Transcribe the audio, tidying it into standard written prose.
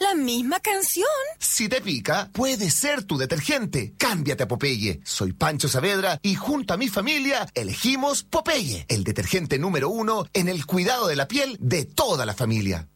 ¿La misma canción? Si te pica, puede ser tu detergente. Cámbiate a Popeye. Soy Pancho Saavedra y junto a mi familia elegimos Popeye, el detergente número 1 en el cuidado de la piel de toda la familia.